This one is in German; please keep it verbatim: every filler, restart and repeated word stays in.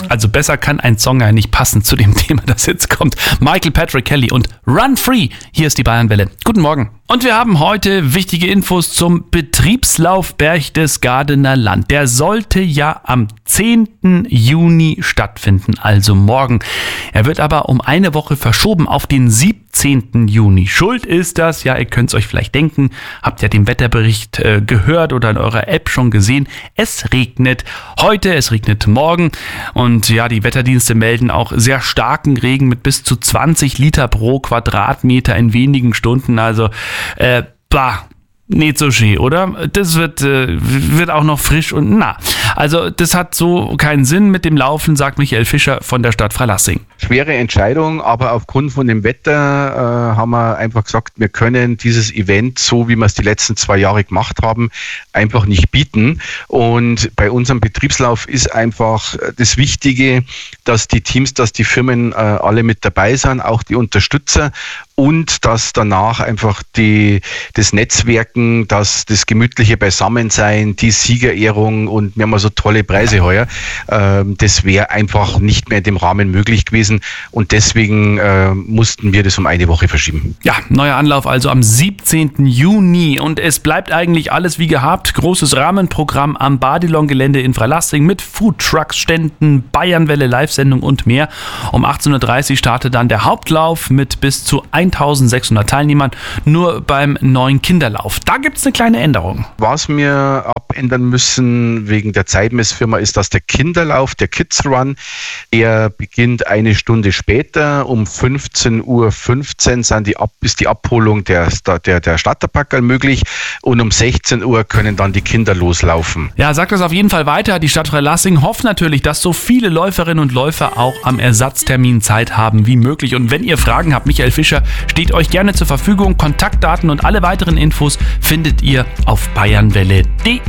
Also besser kann ein Song ja nicht passen zu dem Thema, das jetzt kommt. Michael Patrick Kelly und Run Free. Hier ist die Bayernwelle. Guten Morgen. Und wir haben heute wichtige Infos zum Betriebslauf Berchtesgadener Land. Der sollte ja am zehnten Juni stattfinden, also morgen. Er wird aber um eine Woche verschoben auf den siebzehnten Juni. Schuld ist das, ja, ihr könnt es euch vielleicht denken, habt ja den Wetterbericht äh, gehört oder in eurer App schon gesehen. Es regnet heute, es regnet morgen und ja, die Wetterdienste melden auch sehr starken Regen mit bis zu zwanzig Liter pro Quadratmeter in wenigen Stunden. Also Äh, bah, nicht so schön, oder? Das wird, äh, wird auch noch frisch und na. Also das hat so keinen Sinn mit dem Laufen, sagt Michael Fischer von der Stadt Freilassing. Schwere Entscheidung, aber aufgrund von dem Wetter äh, haben wir einfach gesagt, wir können dieses Event, so wie wir es die letzten zwei Jahre gemacht haben, einfach nicht bieten. Und bei unserem Betriebslauf ist einfach das Wichtige, dass die Teams, dass die Firmen äh, alle mit dabei sind, auch die Unterstützer, und dass danach einfach die, das Netzwerken, dass das gemütliche Beisammensein, die Siegerehrung und wir haben so tolle Preise heuer, äh, das wäre einfach nicht mehr in dem Rahmen möglich gewesen und deswegen äh, mussten wir das um eine Woche verschieben. Ja, neuer Anlauf also am siebzehnten Juni und es bleibt eigentlich alles wie gehabt. Großes Rahmenprogramm am Badilon-Gelände in Freilassing mit Foodtrucks, Ständen, Bayernwelle, Live-Sendung und mehr. Um achtzehn Uhr dreißig startet dann der Hauptlauf mit bis zu eintausendsechshundert Teilnehmern, nur beim neuen Kinderlauf. Da gibt es eine kleine Änderung. Was wir abändern müssen wegen der Zeitmessfirma ist, dass der Kinderlauf, der Kids Run, der beginnt eine Stunde später. Um fünfzehn Uhr fünfzehn sind die Ab- ist die Abholung der, der, der Starterpackerl möglich und um sechzehn Uhr können dann die Kinder loslaufen. Ja, sagt das auf jeden Fall weiter. Die Stadt Freilassing hofft natürlich, dass so viele Läuferinnen und Läufer auch am Ersatztermin Zeit haben wie möglich. Und wenn ihr Fragen habt, Michael Fischer steht euch gerne zur Verfügung. Kontaktdaten und alle weiteren Infos findet ihr auf bayernwelle punkt de.